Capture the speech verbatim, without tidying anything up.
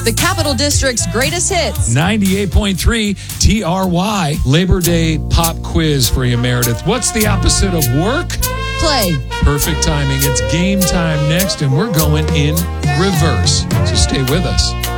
The Capital District's greatest hits. ninety-eight point three T R Y. Labor Day pop quiz for you, Meredith. What's the opposite of work? Play. Perfect timing. It's game time next, and we're going in reverse. So stay with us.